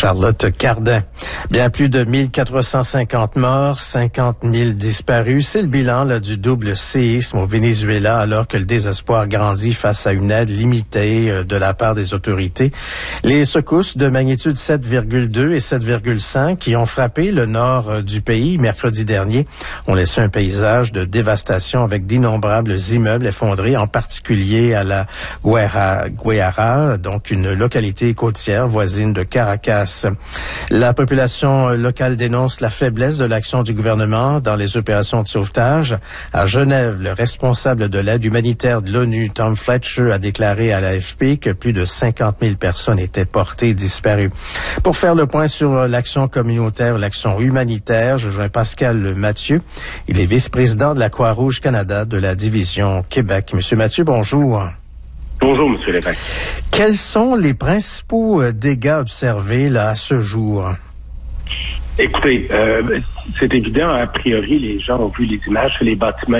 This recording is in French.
Charlotte Cardin. Bien plus de 1450 morts, 50 000 disparus. C'est le bilan du double séisme au Venezuela alors que le désespoir grandit face à une aide limitée de la part des autorités. Les secousses de magnitude 7,2 et 7,5 qui ont frappé le nord du pays mercredi dernier ont laissé un paysage de dévastation avec d'innombrables immeubles effondrés, en particulier à la Guayara, donc une localité côtière voisine de Caracas. La population locale dénonce la faiblesse de l'action du gouvernement dans les opérations de sauvetage. À Genève, le responsable de l'aide humanitaire de l'ONU, Tom Fletcher, a déclaré à l'AFP que plus de 50 000 personnes étaient portées disparues. Pour faire le point sur l'action communautaire, l'action humanitaire, je joins Pascal Mathieu. Il est vice-président de la Croix-Rouge Canada de la division Québec. Monsieur Mathieu, bonjour. Bonjour, M. Lévesque. Quels sont les principaux dégâts observés là à ce jour? Écoutez, c'est évident, a priori, les gens ont vu les images, les bâtiments